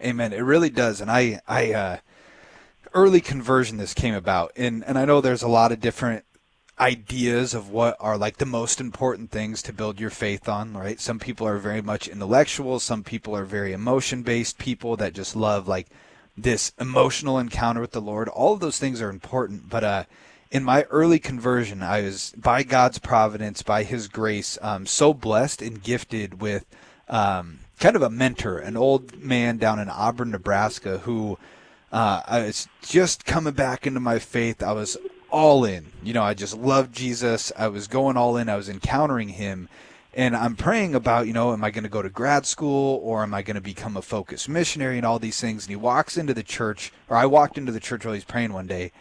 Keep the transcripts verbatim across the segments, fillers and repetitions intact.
Amen. It really does. And I, I, uh, early conversion this came about. And, and I know there's a lot of different ideas of what are like the most important things to build your faith on, right? Some people are very much intellectual. Some people are very emotion based people that just love like this emotional encounter with the Lord. All of those things are important. But, uh, in my early conversion, I was, by God's providence, by His grace, um, so blessed and gifted with um, kind of a mentor, an old man down in Auburn, Nebraska, who uh, I was just coming back into my faith. I was all in. You know, I just loved Jesus. I was going all in. I was encountering Him. And I'm praying about, you know, am I going to go to grad school or am I going to become a focused missionary and all these things? And he walks into the church, or I walked into the church while he's praying one day.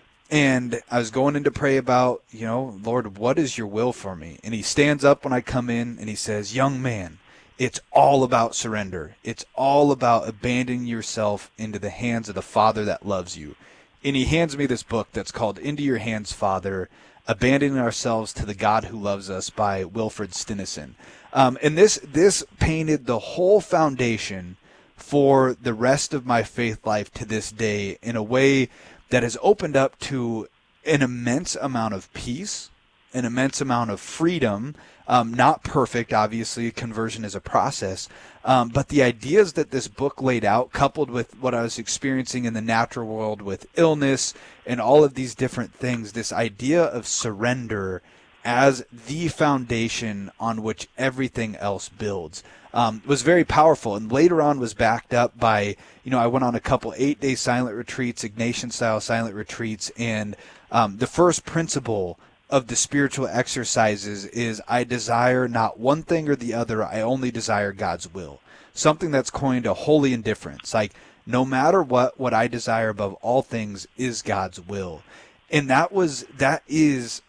And I was going in to pray about, you know, Lord, what is your will for me? And he stands up when I come in and he says, young man, it's all about surrender. It's all about abandoning yourself into the hands of the Father that loves you. And he hands me this book that's called Into Your Hands, Father, Abandoning Ourselves to the God Who Loves Us by Wilfred Stinnison. Um, and this, this painted the whole foundation for the rest of my faith life to this day in a way that has opened up to an immense amount of peace, an immense amount of freedom. Um, not perfect, obviously, conversion is a process. Um, but the ideas that this book laid out, coupled with what I was experiencing in the natural world with illness and all of these different things, this idea of surrender as the foundation on which everything else builds, um, was very powerful. And later on was backed up by, you know, I went on a couple eight-day silent retreats, Ignatian-style silent retreats, and um, the first principle of the spiritual exercises is I desire not one thing or the other, I only desire God's will. Something that's coined a holy indifference. Like, no matter what, what I desire above all things is God's will. And that was, that is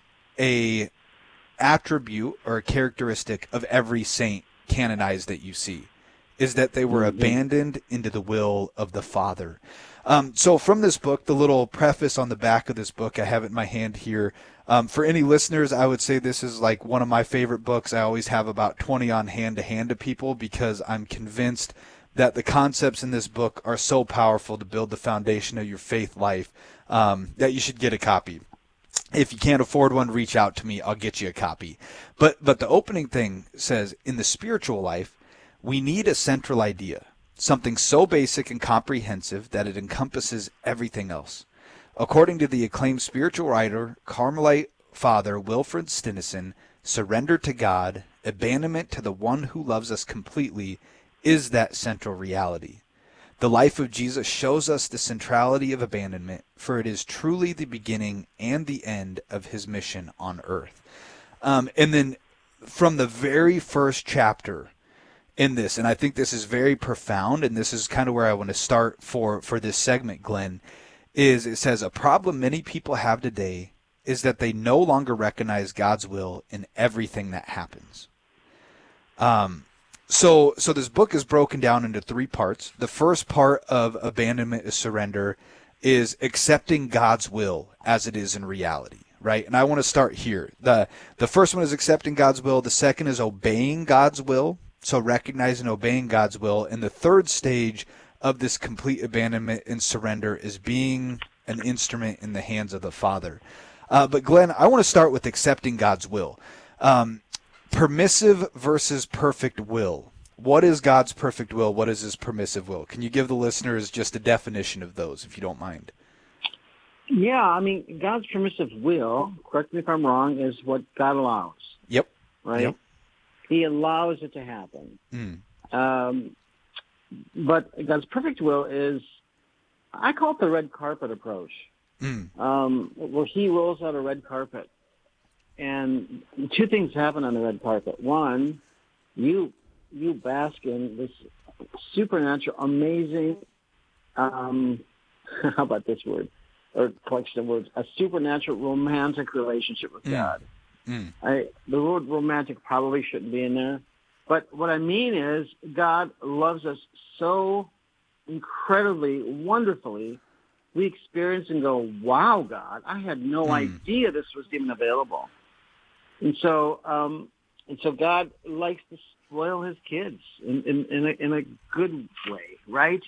a attribute or a characteristic of every saint canonized that you see, is that they were Mm-hmm. abandoned into the will of the Father. Um, so from this book, the little preface on the back of this book, I have it in my hand here. Um, for any listeners, I would say this is like one of my favorite books. I always have about twenty on hand to hand to people because I'm convinced that the concepts in this book are so powerful to build the foundation of your faith life, um, that you should get a copy. If you can't afford one, reach out to me. I'll get you a copy. But but the opening thing says, in the spiritual life, we need a central idea, something so basic and comprehensive that it encompasses everything else. According to the acclaimed spiritual writer, Carmelite Father Wilfred Stinnison, surrender to God, abandonment to the one who loves us completely, is that central reality. The life of Jesus shows us the centrality of abandonment, for it is truly the beginning and the end of his mission on earth. Um, and then from the very first chapter in this, and I think this is very profound, and this is kind of where I want to start for, for this segment, Glenn, is it says, a problem many people have today is that they no longer recognize God's will in everything that happens. Um, So, so this book is broken down into three parts. The first part of abandonment is surrender, is accepting God's will as it is in reality, right? And I want to start here. The the first one is accepting God's will. The second is obeying God's will. So recognizing and obeying God's will. And the third stage of this complete abandonment and surrender is being an instrument in the hands of the Father. Uh, but Glenn, I want to start with accepting God's will. Um, Permissive versus perfect will. What is God's perfect will? What is his permissive will? Can you give the listeners just a definition of those, if you don't mind? Yeah, I mean, God's permissive will, correct me if I'm wrong, is what God allows, Yep. right? Yep. He allows it to happen. Mm. Um, but God's perfect will is, I call it the red carpet approach, Mm. um, where he rolls out a red carpet. And two things happen on the red carpet. One, you you bask in this supernatural, amazing, um, how about this word, or collection of words, a supernatural romantic relationship with Mm. God. Mm. I, the word romantic probably shouldn't be in there. But what I mean is God loves us so incredibly, wonderfully, we experience and go, wow, God, I had no Mm. idea this was even available. And so, um, and so God likes to spoil his kids in, in, in, a, in a good way, right?